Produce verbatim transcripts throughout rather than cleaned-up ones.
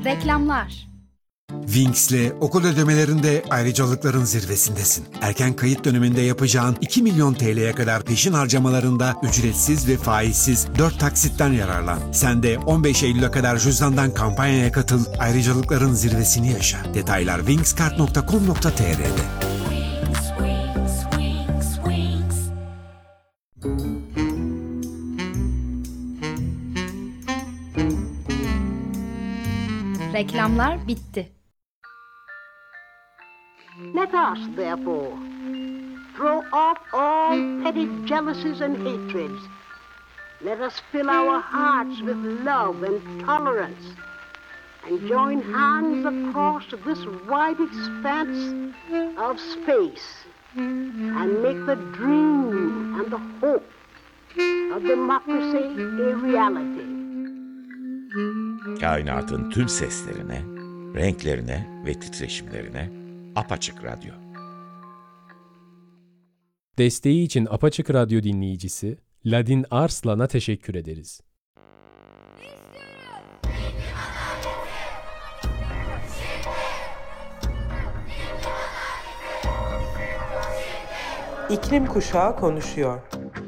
Reklamlar. Wings'le okul ödemelerinde ayrıcalıkların zirvesindesin. Erken kayıt döneminde yapacağın iki milyon T L'ye kadar peşin harcamalarında ücretsiz ve faizsiz dört taksitten yararlan. Sen de on beş Eylül'e kadar cüzdandan kampanyaya katıl, ayrıcalıkların zirvesini yaşa. Detaylar wingskart nokta com nokta t r'de. Reklamlar bitti. Let us, therefore, throw off all petty jealousies and hatreds. Let us fill our hearts with love and tolerance, and join hands across this wide expanse of space, and make the dream and the hope of democracy a reality. Kainatın tüm seslerine, renklerine ve titreşimlerine Apaçık Radyo. Desteği için Apaçık Radyo dinleyicisi Ladin Arslan'a teşekkür ederiz. İklim Kuşağı konuşuyor.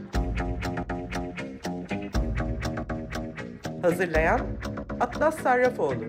Hazırlayan Atlas Sarrafoğlu.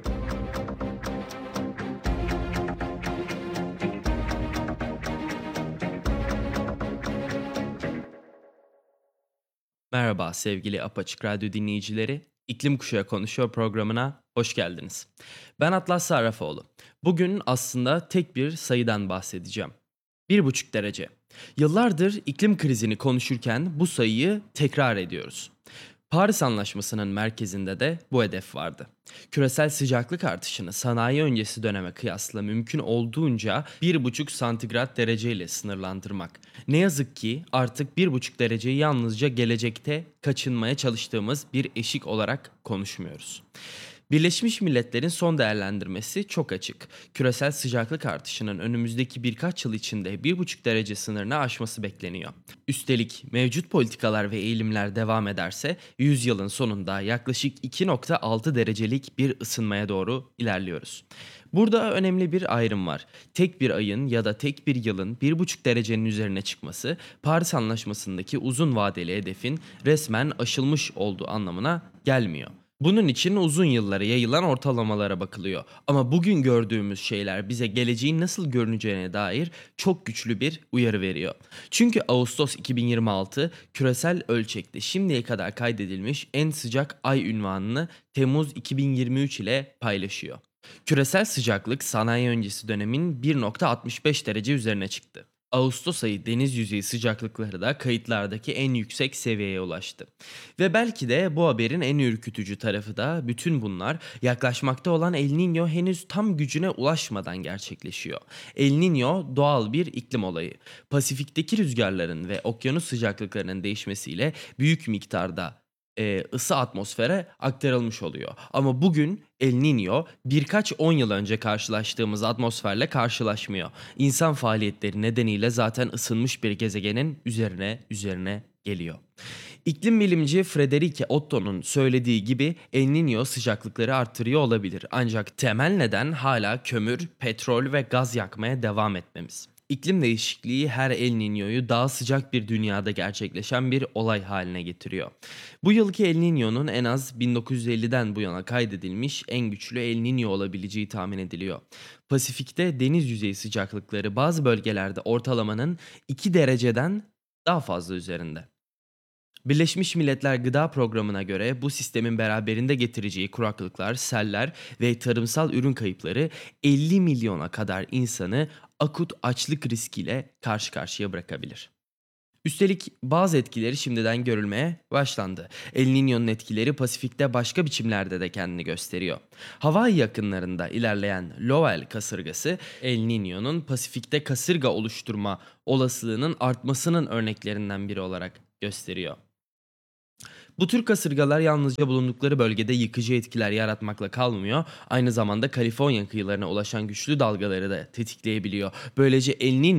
Merhaba sevgili Apaçık Radyo dinleyicileri. İklim Kuşağı Konuşuyor programına hoş geldiniz. Ben Atlas Sarrafoğlu. Bugün aslında tek bir sayıdan bahsedeceğim. Bir buçuk derece. Yıllardır iklim krizini konuşurken bu sayıyı tekrar ediyoruz. Paris Anlaşması'nın merkezinde de bu hedef vardı. Küresel sıcaklık artışını sanayi öncesi döneme kıyasla mümkün olduğunca bir buçuk santigrat dereceyle sınırlandırmak. Ne yazık ki artık bir buçuk dereceyi yalnızca gelecekte kaçınmaya çalıştığımız bir eşik olarak konuşmuyoruz. Birleşmiş Milletler'in son değerlendirmesi çok açık. Küresel sıcaklık artışının önümüzdeki birkaç yıl içinde bir buçuk derece sınırını aşması bekleniyor. Üstelik mevcut politikalar ve eğilimler devam ederse yüzyılın sonunda yaklaşık iki nokta altı derecelik bir ısınmaya doğru ilerliyoruz. Burada önemli bir ayrım var. Tek bir ayın ya da tek bir yılın bir buçuk derecenin üzerine çıkması Paris Anlaşması'ndaki uzun vadeli hedefin resmen aşılmış olduğu anlamına gelmiyor. Bunun için uzun yıllara yayılan ortalamalara bakılıyor. Ama bugün gördüğümüz şeyler bize geleceğin nasıl görüneceğine dair çok güçlü bir uyarı veriyor. Çünkü Ağustos iki bin yirmi altı küresel ölçekte şimdiye kadar kaydedilmiş en sıcak ay unvanını Temmuz iki bin yirmi üç ile paylaşıyor. Küresel sıcaklık sanayi öncesi dönemin bir nokta altmış beş derece üzerine çıktı. Ağustos ayı deniz yüzeyi sıcaklıkları da kayıtlardaki en yüksek seviyeye ulaştı. Ve belki de bu haberin en ürkütücü tarafı da bütün bunlar yaklaşmakta olan El Niño henüz tam gücüne ulaşmadan gerçekleşiyor. El Niño doğal bir iklim olayı. Pasifik'teki rüzgarların ve okyanus sıcaklıklarının değişmesiyle büyük miktarda e, ısı atmosfere aktarılmış oluyor. Ama bugün El Niño birkaç on yıl önce karşılaştığımız atmosferle karşılaşmıyor. İnsan faaliyetleri nedeniyle zaten ısınmış bir gezegenin üzerine üzerine geliyor. İklim bilimci Frederike Otto'nun söylediği gibi El Niño sıcaklıkları arttırıyor olabilir. Ancak temel neden hala kömür, petrol ve gaz yakmaya devam etmemiz. İklim değişikliği her El Niño'yu daha sıcak bir dünyada gerçekleşen bir olay haline getiriyor. Bu yılki El Niño'nun en az bin dokuz yüz elliden bu yana kaydedilmiş en güçlü El Niño olabileceği tahmin ediliyor. Pasifik'te deniz yüzeyi sıcaklıkları bazı bölgelerde ortalamanın iki dereceden daha fazla üzerinde. Birleşmiş Milletler Gıda Programı'na göre bu sistemin beraberinde getireceği kuraklıklar, seller ve tarımsal ürün kayıpları elli milyona kadar insanı akut açlık riskiyle karşı karşıya bırakabilir. Üstelik bazı etkileri şimdiden görülmeye başlandı. El Niño'nun etkileri Pasifik'te başka biçimlerde de kendini gösteriyor. Hawaii yakınlarında ilerleyen Lowell kasırgası, El Niño'nun Pasifik'te kasırga oluşturma olasılığının artmasının örneklerinden biri olarak gösteriyor. Bu tür kasırgalar yalnızca bulundukları bölgede yıkıcı etkiler yaratmakla kalmıyor, aynı zamanda Kaliforniya kıyılarına ulaşan güçlü dalgaları da tetikleyebiliyor. Böylece El Niño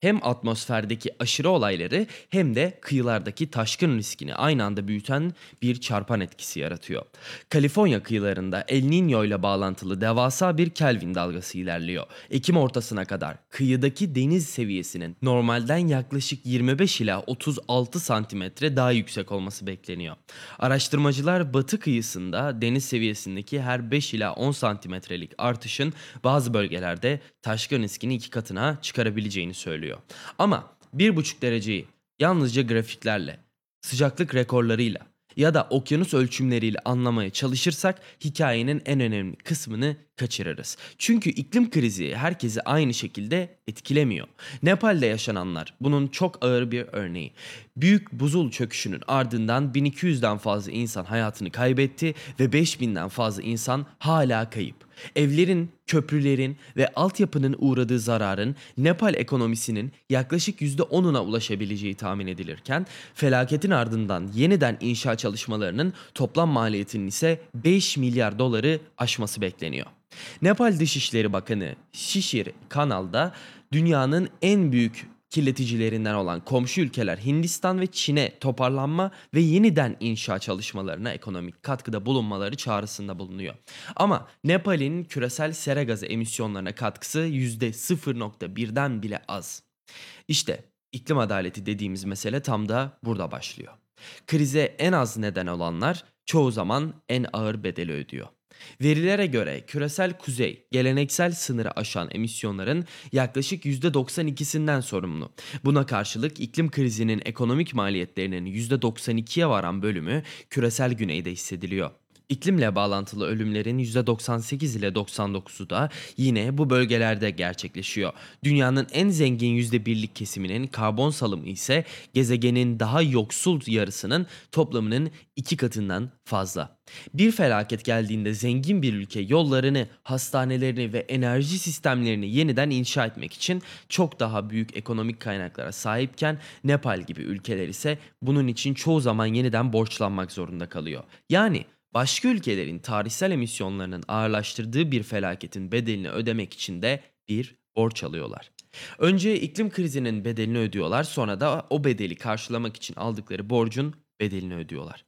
hem atmosferdeki aşırı olayları hem de kıyılardaki taşkın riskini aynı anda büyüten bir çarpan etkisi yaratıyor. Kaliforniya kıyılarında El Niño ile bağlantılı devasa bir Kelvin dalgası ilerliyor. Ekim ortasına kadar kıyıdaki deniz seviyesinin normalden yaklaşık yirmi beş ila otuz altı santimetre daha yüksek olması bekleniyor. Araştırmacılar batı kıyısında deniz seviyesindeki her beş ila on santimetrelik artışın bazı bölgelerde taşkın riskini iki katına çıkarabileceğini söylüyor. Ama bir buçuk dereceyi yalnızca grafiklerle, sıcaklık rekorlarıyla ya da okyanus ölçümleriyle anlamaya çalışırsak hikayenin en önemli kısmını kaçırırız. Çünkü iklim krizi herkesi aynı şekilde etkilemiyor. Nepal'de yaşananlar bunun çok ağır bir örneği. Büyük buzul çöküşünün ardından bin iki yüzden fazla insan hayatını kaybetti ve beş binden fazla insan hala kayıp. Evlerin, köprülerin ve altyapının uğradığı zararın Nepal ekonomisinin yaklaşık yüzde onuna ulaşabileceği tahmin edilirken felaketin ardından yeniden inşa çalışmalarının toplam maliyetinin ise beş milyar doları aşması bekleniyor. Nepal Dışişleri Bakanı Shishir Kanal'da dünyanın en büyük kirleticilerinden olan komşu ülkeler Hindistan ve Çin'e toparlanma ve yeniden inşa çalışmalarına ekonomik katkıda bulunmaları çağrısında bulunuyor. Ama Nepal'in küresel sera gazı emisyonlarına katkısı yüzde sıfır nokta birden bile az. İşte iklim adaleti dediğimiz mesele tam da burada başlıyor. Krize en az neden olanlar çoğu zaman en ağır bedeli ödüyor. Verilere göre küresel kuzey geleneksel sınırı aşan emisyonların yaklaşık yüzde doksan ikisinden sorumlu. Buna karşılık iklim krizinin ekonomik maliyetlerinin yüzde doksan ikiye varan bölümü küresel güneyde hissediliyor. İklimle bağlantılı ölümlerin yüzde doksan sekiz ile doksan dokuzu da yine bu bölgelerde gerçekleşiyor. Dünyanın en zengin yüzde birlik kesiminin karbon salımı ise gezegenin daha yoksul yarısının toplamının iki katından fazla. Bir felaket geldiğinde zengin bir ülke yollarını, hastanelerini ve enerji sistemlerini yeniden inşa etmek için çok daha büyük ekonomik kaynaklara sahipken Nepal gibi ülkeler ise bunun için çoğu zaman yeniden borçlanmak zorunda kalıyor. Yani başka ülkelerin tarihsel emisyonlarının ağırlaştırdığı bir felaketin bedelini ödemek için de bir borç alıyorlar. Önce iklim krizinin bedelini ödüyorlar, sonra da o bedeli karşılamak için aldıkları borcun bedelini ödüyorlar.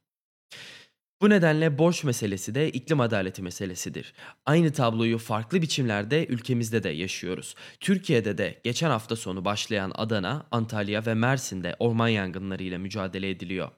Bu nedenle borç meselesi de iklim adaleti meselesidir. Aynı tabloyu farklı biçimlerde ülkemizde de yaşıyoruz. Türkiye'de de geçen hafta sonu başlayan Adana, Antalya ve Mersin'de orman yangınlarıyla mücadele ediliyor.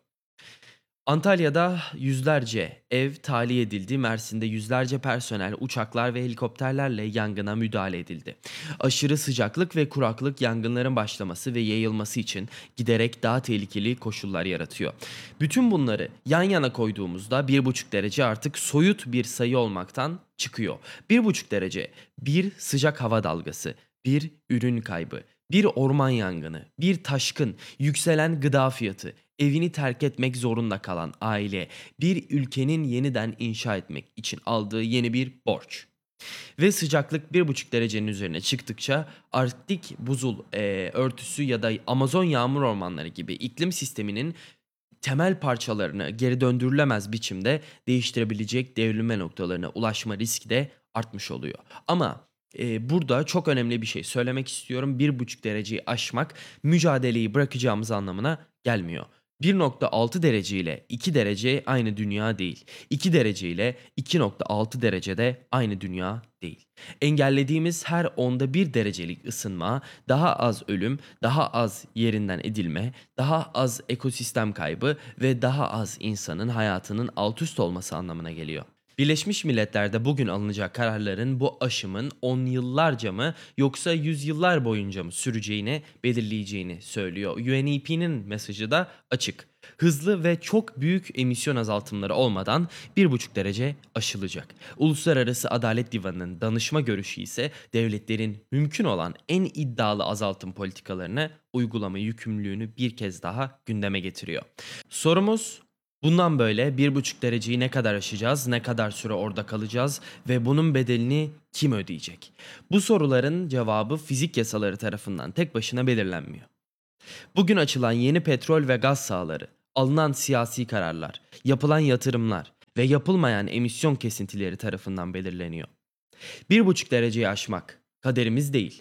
Antalya'da yüzlerce ev tahliye edildi, Mersin'de yüzlerce personel, uçaklar ve helikopterlerle yangına müdahale edildi. Aşırı sıcaklık ve kuraklık yangınların başlaması ve yayılması için giderek daha tehlikeli koşullar yaratıyor. Bütün bunları yan yana koyduğumuzda bir buçuk derece artık soyut bir sayı olmaktan çıkıyor. Bir buçuk derece bir sıcak hava dalgası, bir ürün kaybı, bir orman yangını, bir taşkın, yükselen gıda fiyatı, evini terk etmek zorunda kalan aile, bir ülkenin yeniden inşa etmek için aldığı yeni bir borç. Ve sıcaklık bir buçuk derecenin üzerine çıktıkça Arktik buzul e, örtüsü ya da Amazon yağmur ormanları gibi iklim sisteminin temel parçalarını geri döndürülemez biçimde değiştirebilecek devrilme noktalarına ulaşma riski de artmış oluyor. Ama e, burada çok önemli bir şey söylemek istiyorum. Bir buçuk dereceyi aşmak mücadeleyi bırakacağımız anlamına gelmiyor. bir nokta altı derece ile iki derece aynı dünya değil. iki derece ile iki nokta altı derecede aynı dünya değil. Engellediğimiz her onda bir derecelik ısınma, daha az ölüm, daha az yerinden edilme, daha az ekosistem kaybı ve daha az insanın hayatının alt üst olması anlamına geliyor. Birleşmiş Milletler'de bugün alınacak kararların bu aşımın on yıllarca mı yoksa yüzyıllar boyunca mı süreceğini belirleyeceğini söylüyor. U N E P'nin mesajı da açık. Hızlı ve çok büyük emisyon azaltımları olmadan bir buçuk derece aşılacak. Uluslararası Adalet Divanı'nın danışma görüşü ise devletlerin mümkün olan en iddialı azaltım politikalarını uygulama yükümlülüğünü bir kez daha gündeme getiriyor. Sorumuz bundan böyle bir buçuk dereceyi ne kadar aşacağız, ne kadar süre orada kalacağız ve bunun bedelini kim ödeyecek? Bu soruların cevabı fizik yasaları tarafından tek başına belirlenmiyor. Bugün açılan yeni petrol ve gaz sahaları, alınan siyasi kararlar, yapılan yatırımlar ve yapılmayan emisyon kesintileri tarafından belirleniyor. Bir buçuk dereceyi aşmak kaderimiz değil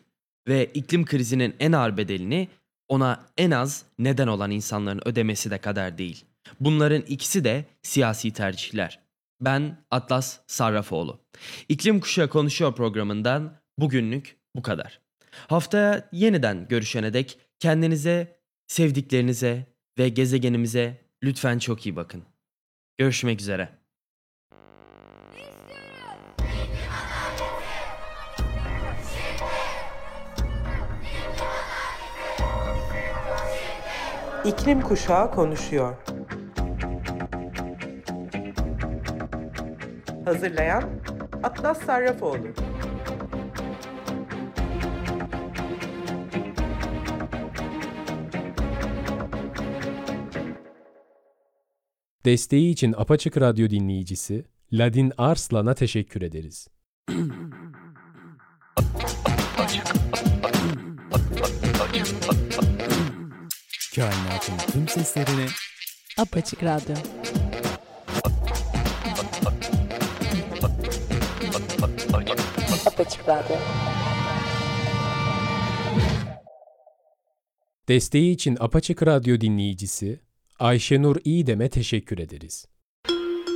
Ve iklim krizinin en ağır bedelini ona en az neden olan insanların ödemesi de kader değil. Bunların ikisi de siyasi tercihler. Ben Atlas Sarrafoğlu. İklim Kuşağı Konuşuyor programından bugünlük bu kadar. Haftaya yeniden görüşene dek kendinize, sevdiklerinize ve gezegenimize lütfen çok iyi bakın. Görüşmek üzere. İklim Kuşağı konuşuyor. Hazırlayan Atlas Sarrafoğlu. Desteği için Apaçık Radyo dinleyicisi Ladin Arslan'a teşekkür ederiz. Kainatın tüm seslerini Apaçık Radyo. Apaçık Radyo. Desteği için Apaçık Radyo dinleyicisi Ayşenur İdem'e teşekkür ederiz.